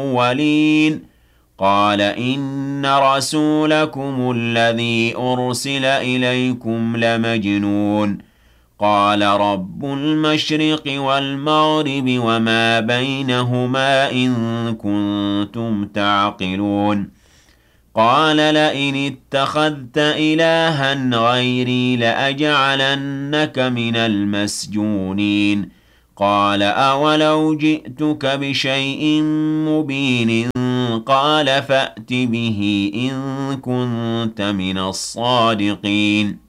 الأولين قال إن رسولكم الذي أرسل إليكم لمجنون قال رب المشرق والمغرب وما بينهما إن كنتم تعقلون قال لئن اتخذت إلها غيري لأجعلنك من المسجونين قال أولو جئتك بشيء مبين قال فأت به إن كنت من الصادقين